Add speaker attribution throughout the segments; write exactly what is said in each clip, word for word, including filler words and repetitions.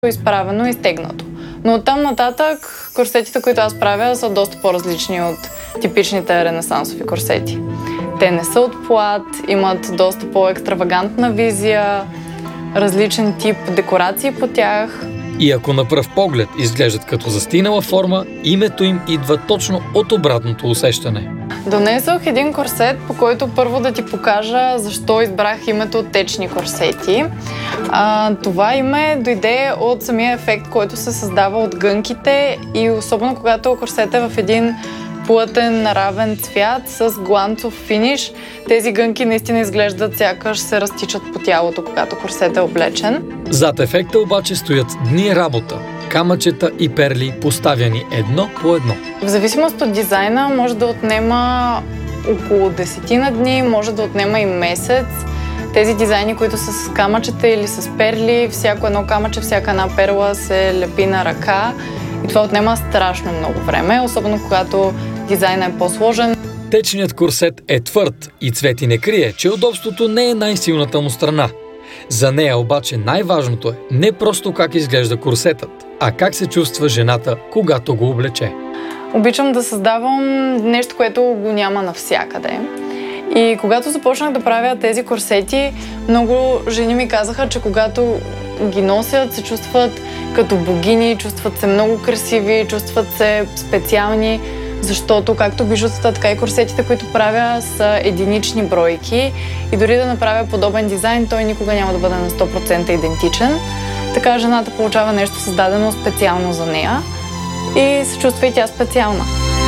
Speaker 1: изправено и стегнато. Но оттам нататък корсетите, които аз правя, са доста по-различни от типичните ренесансови корсети. Те не са от плат, имат доста по-екстравагантна визия, различен тип декорации по тях.
Speaker 2: И ако на пръв поглед изглеждат като застинала форма, името им идва точно от обратното усещане.
Speaker 1: Донесох един корсет, по който първо да ти покажа защо избрах името течни корсети. А, това име дойде от самия ефект, който се създава от гънките и особено когато корсет е в един плътен, равен цвят с гланцов финиш. Тези гънки наистина изглеждат сякаш се разтичат по тялото, когато корсет е облечен.
Speaker 2: Зад ефекта обаче стоят дни работа. Камъчета и перли, поставяни едно по едно.
Speaker 1: В зависимост от дизайна може да отнема около десетина дни, може да отнема и месец. Тези дизайни, които са с камъчета или с перли, всяко едно камъче, всяка една перла се лепи на ръка и това отнема страшно много време, особено когато дизайнът е по-сложен.
Speaker 2: Течният корсет е твърд и Цвети не крие, че удобството не е най-силната му страна. За нея обаче най-важното е не просто как изглежда корсетът, а как се чувства жената, когато го облече.
Speaker 1: Обичам да създавам нещо, което го няма навсякъде. И когато започнах да правя тези корсети, много жени ми казаха, че когато ги носят, се чувстват като богини, чувстват се много красиви, чувстват се специални, защото както бижутата, така и корсетите, които правя, са единични бройки и дори да направя подобен дизайн, той никога няма да бъде на сто процента идентичен. Така жената получава нещо създадено специално за нея и се чувства и тя специална.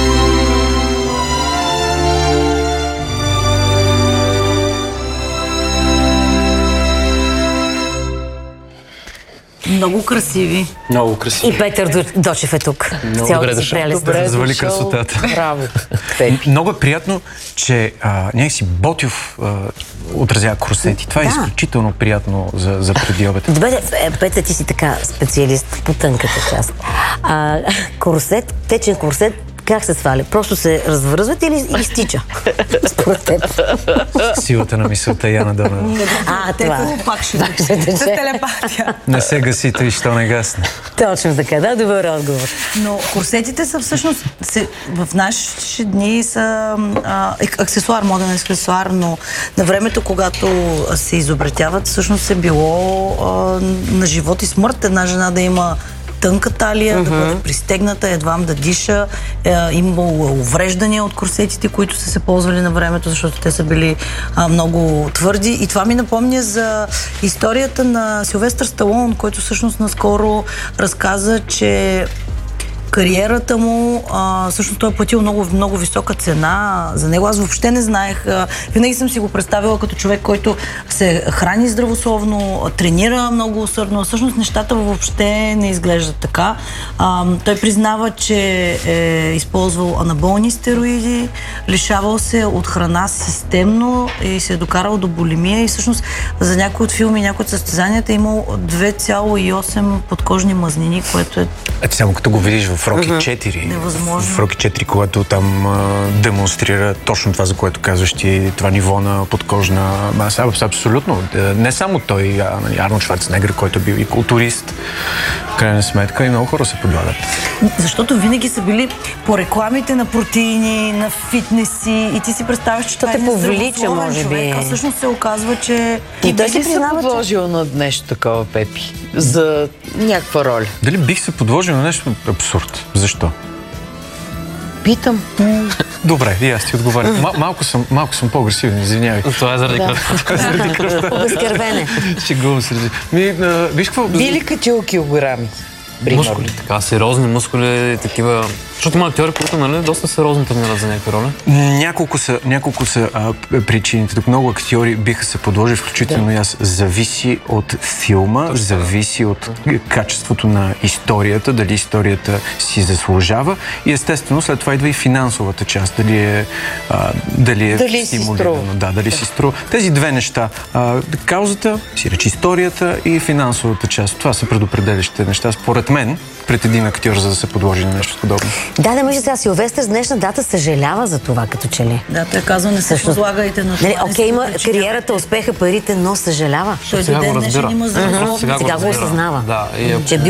Speaker 3: Много красиви.
Speaker 4: Много красиви.
Speaker 5: И Петър Дочев е тук.
Speaker 4: Много добре дошъл.
Speaker 5: Добре
Speaker 4: Завали красотата.
Speaker 5: Браво.
Speaker 4: Много е приятно, че а, някакси Ботйов а, отразява корсети. Това е
Speaker 5: да.
Speaker 4: изключително приятно за, за преди обед.
Speaker 5: Добре, Петър, ти си така специалист по тънката част. А, корсет, течен корсет, как се сваля? Просто се развързват или изтича? Според теб.
Speaker 4: Силата на мисълта Яна Донева.
Speaker 5: А, това.
Speaker 3: Пак ще с телепатия.
Speaker 4: Не се гасите и що не гасне.
Speaker 5: Точно така, да, добър отговор.
Speaker 3: Но корсетите са всъщност, се, в наши дни са а, аксесуар, моден аксесуар, но на времето, когато се изобретяват, всъщност е било а, на живот и смърт една жена да има тънка талия, uh-huh. да бъде пристегната, едвам да диша. Е, имало увреждания от корсетите, които са се ползвали на времето, защото те са били а, много твърди. И това ми напомня за историята на Силвестър Сталон, който всъщност наскоро разказа, че кариерата му, а, всъщност той е платил много, много висока цена за него. Аз въобще не знаех. А, винаги съм си го представила като човек, който се храни здравословно, тренира много усърдно. Всъщност нещата въобще не изглеждат така. А, той признава, че е използвал анаболни стероиди, лишавал се от храна системно и се е докарал до булимия. И всъщност за някои от филми, някои от състезанията е имал две цяло и осем подкожни мазнини, което е...
Speaker 4: Ето само като го видиш в Роки четири.
Speaker 3: Невъзможно.
Speaker 4: В Роки четири, когато там а, демонстрира точно това, за което казваш ти, това ниво на подкожна маса. Абсолютно. Не само той, а Арнолд Шварценегър, който е бил и културист, в крайна сметка, и много хора се подлагат.
Speaker 3: Защото винаги са били по рекламите на протеини, на фитнеси и ти си представяш, че това
Speaker 5: те
Speaker 3: е
Speaker 5: повлича, може би.
Speaker 3: А всъщност се оказва, че...
Speaker 6: И той си
Speaker 5: признава,
Speaker 6: признава, подложил на нещо такова, Пепи, за някаква роля.
Speaker 4: Дали бих се подложил на нещо? Абсурд. Защо?
Speaker 6: Питам.
Speaker 4: Добре, и аз ти отговарям. Мал, малко съм, малко съм по-агресивен, извинявай.
Speaker 2: Това е заради кръвта.
Speaker 5: По-безкървене.
Speaker 4: Шегувам се. Ми, а, виж какво...
Speaker 6: Били като килограми.
Speaker 7: Мускули, така, сериозни мускули, такива... Защото има актьори, които, нали, доста сериозно тренират за някакви роли.
Speaker 4: Няколко са, няколко са а, причините. Тук много актьори биха се подложили, включително и аз. Зависи от филма, Точно. зависи от качеството на историята, дали историята си заслужава. И естествено, след това идва и финансовата част. Дали е, а, дали е
Speaker 6: дали
Speaker 4: стимулирано. Да, дали да. си струва. Тези две неща. А, каузата, си речи историята и финансовата част. Това са предопределящите неща, според мен, пред един актьор, за да се подложи на нещо подобно.
Speaker 5: Да, да, мисля сега, Силвестър с днешна дата съжалява за това, като че ли.
Speaker 3: Да, той казва, не се подлагайте на това.
Speaker 5: Нали, окей, има кариерата, успеха, парите, но съжалява.
Speaker 3: Той до ден днешен има здравословно.
Speaker 5: Сега го осъзнава.
Speaker 7: Да, и
Speaker 5: че е бил